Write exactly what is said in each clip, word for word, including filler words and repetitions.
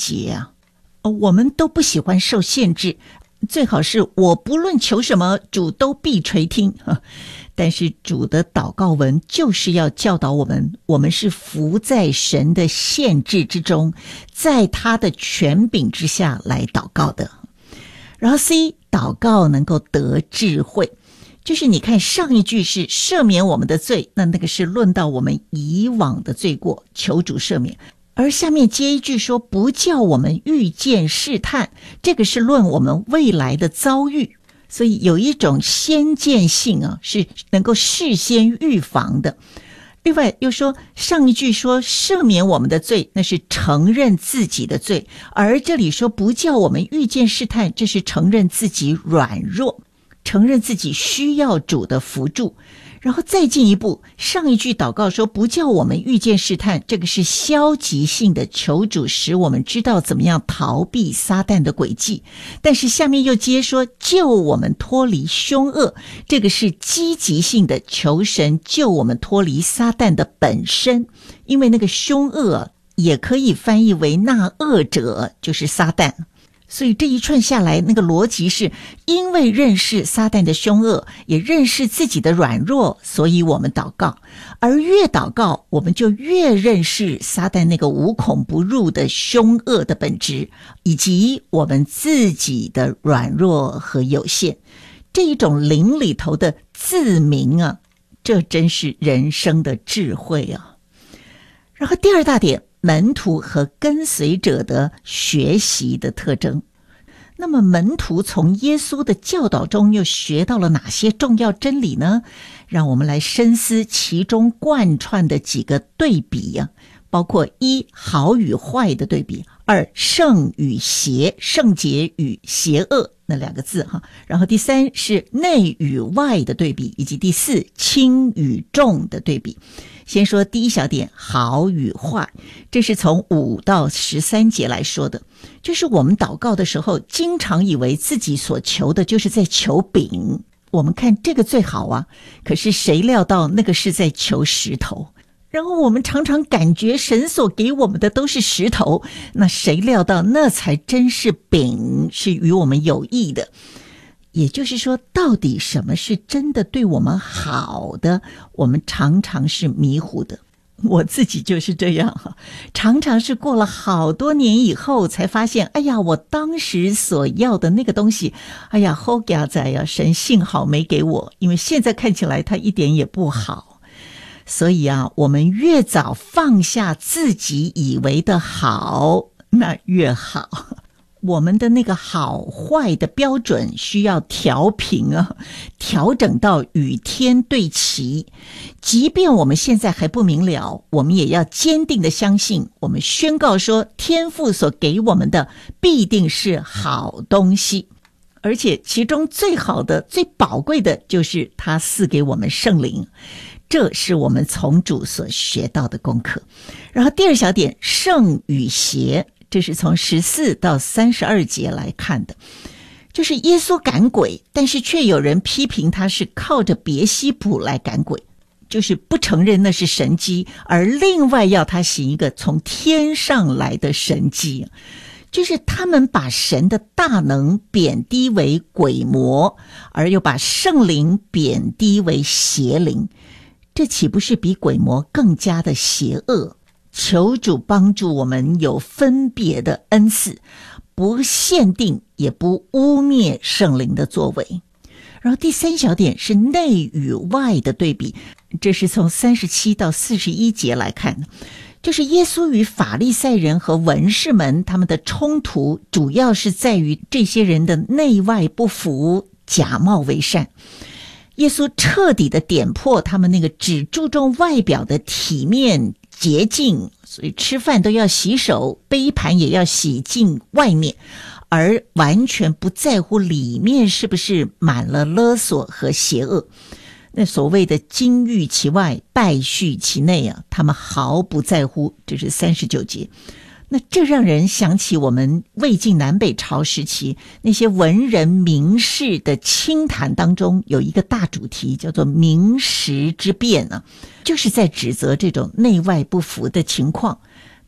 节啊，我们都不喜欢受限制，最好是我不论求什么，主都必垂听。但是主的祷告文就是要教导我们，我们是服在神的限制之中，在他的权柄之下来祷告的。然后 C， 祷告能够得智慧，就是你看上一句是赦免我们的罪，那那个是论到我们以往的罪过，求主赦免。而下面接一句说不叫我们遇见试探，这个是论我们未来的遭遇，所以有一种先见性啊，是能够事先预防的。另外又说上一句说赦免我们的罪，那是承认自己的罪，而这里说不叫我们遇见试探，这是承认自己软弱，承认自己需要主的扶助。然后再进一步，上一句祷告说不叫我们遇见试探，这个是消极性的求主使我们知道怎么样逃避撒旦的诡计，但是下面又接说救我们脱离凶恶，这个是积极性的求神救我们脱离撒旦的本身，因为那个凶恶也可以翻译为那恶者，就是撒旦。所以这一串下来，那个逻辑是因为认识撒旦的凶恶，也认识自己的软弱，所以我们祷告。而越祷告，我们就越认识撒旦那个无孔不入的凶恶的本质，以及我们自己的软弱和有限。这一种灵里头的自明啊，这真是人生的智慧啊。然后第二大点，门徒和跟随者的学习的特征。那么门徒从耶稣的教导中又学到了哪些重要真理呢？让我们来深思其中贯穿的几个对比啊，包括一好与坏的对比，二圣与邪，圣洁与邪恶那两个字哈，然后第三是内与外的对比，以及第四轻与重的对比。先说第一小点，好与坏，这是从五到十三节来说的。就是我们祷告的时候，经常以为自己所求的就是在求饼，我们看这个最好啊，可是谁料到那个是在求石头。然后我们常常感觉神所给我们的都是石头，那谁料到那才真是饼，是与我们有益的。也就是说，到底什么是真的对我们好的，我们常常是迷糊的。我自己就是这样，常常是过了好多年以后才发现，哎呀，我当时所要的那个东西，哎呀，好家在呀，神幸好没给我，因为现在看起来它一点也不好。所以啊，我们越早放下自己以为的好，那越好。我们的那个好坏的标准需要调平啊，调整到与天对齐。即便我们现在还不明了，我们也要坚定的相信，我们宣告说天父所给我们的必定是好东西，而且其中最好的最宝贵的就是他赐给我们圣灵，这是我们从主所学到的功课。然后第二小点，圣与邪，这是从十四到三十二节来看的，就是耶稣赶鬼，但是却有人批评他是靠着别西卜来赶鬼，就是不承认那是神迹，而另外要他行一个从天上来的神迹，就是他们把神的大能贬低为鬼魔，而又把圣灵贬低为邪灵，这岂不是比鬼魔更加的邪恶？求主帮助我们有分别的恩赐，不限定也不污蔑圣灵的作为。然后第三小点是内与外的对比，这是从三十七到四十一节来看的，就是耶稣与法利赛人和文士们他们的冲突，主要是在于这些人的内外不符，假冒为善。耶稣彻底的点破他们那个只注重外表的体面洁净，所以吃饭都要洗手，杯盘也要洗净外面，而完全不在乎里面是不是满了勒索和邪恶。那所谓的金玉其外，败絮其内啊，他们毫不在乎，这是三十九节。那这让人想起我们魏晋南北朝时期那些文人名士的清谈当中有一个大主题叫做名实之辩啊，就是在指责这种内外不符的情况。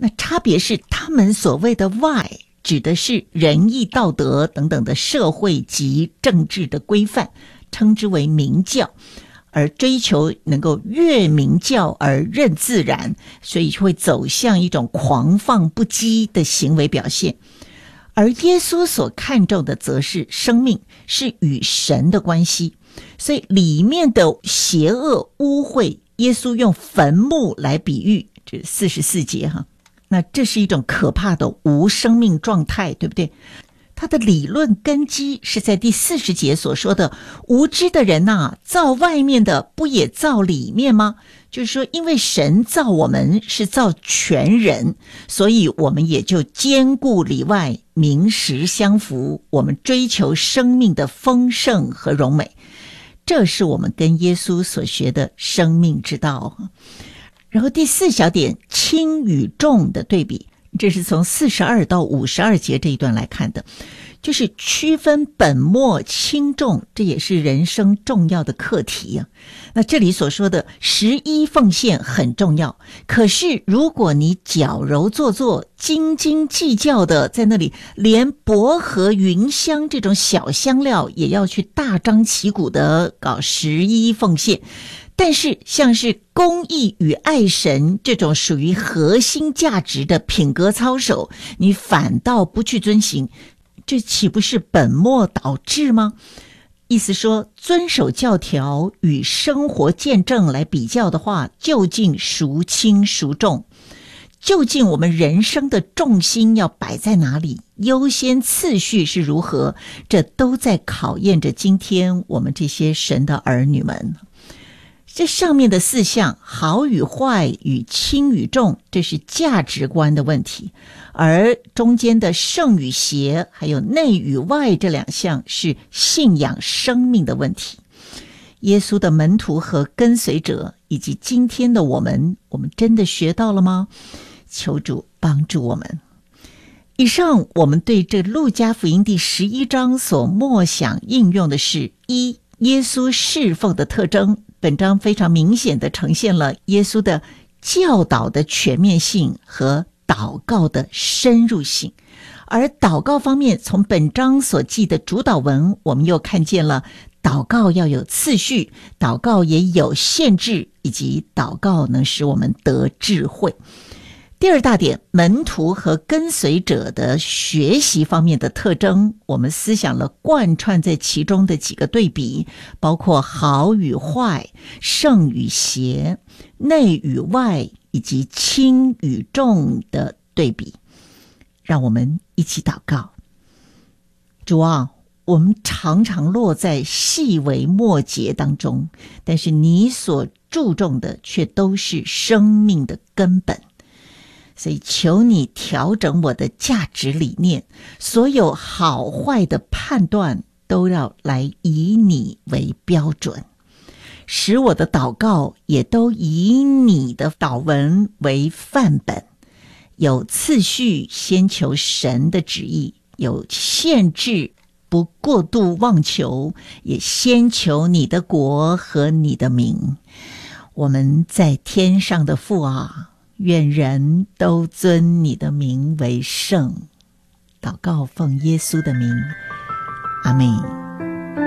那差别是他们所谓的 why 指的是仁义道德等等的社会及政治的规范，称之为明教，而追求能够越明教而任自然，所以会走向一种狂放不羁的行为表现。而耶稣所看重的则是生命是与神的关系，所以里面的邪恶污秽，耶稣用坟墓来比喻，这四十四节哈，那这是一种可怕的无生命状态，对不对？他的理论根基是在第四十节所说的，无知的人啊，造外面的不也造里面吗？就是说，因为神造我们是造全人，所以我们也就兼顾里外，名实相符，我们追求生命的丰盛和荣美，这是我们跟耶稣所学的生命之道。然后第四小点，轻与重的对比，这是从四十二到五十二节这一段来看的，就是区分本末轻重，这也是人生重要的课题啊。那这里所说的十一奉献很重要，可是如果你矫揉做作、斤斤计较的在那里，连薄荷、芸香这种小香料也要去大张旗鼓的搞十一奉献，但是像是公义与爱神这种属于核心价值的品格操守，你反倒不去遵行，这岂不是本末倒置吗？意思说，遵守教条与生活见证来比较的话，究竟孰轻孰重？究竟我们人生的重心要摆在哪里？优先次序是如何？这都在考验着今天我们这些神的儿女们。这上面的四项，好与坏与轻与重，这是价值观的问题，而中间的圣与邪还有内与外这两项是信仰生命的问题。耶稣的门徒和跟随者以及今天的我们，我们真的学到了吗？求主帮助我们。以上我们对这路加福音第十一章所默想应用的是：一、耶稣侍奉的特征。本章非常明显地呈现了耶稣的教导的全面性和祷告的深入性。而祷告方面，从本章所记的主祷文，我们又看见了祷告要有次序，祷告也有限制，以及祷告能使我们得智慧。第二大点，门徒和跟随者的学习方面的特征，我们思想了贯穿在其中的几个对比，包括好与坏、圣与邪、内与外以及轻与重的对比。让我们一起祷告。主啊，我们常常落在细微末节当中，但是你所注重的却都是生命的根本。所以求你调整我的价值理念，所有好坏的判断都要来以你为标准，使我的祷告也都以你的祷文为范本，有次序先求神的旨意，有限制不过度妄求，也先求你的国和你的名。我们在天上的父啊，愿人都尊你的名为圣。祷告奉耶稣的名，阿们。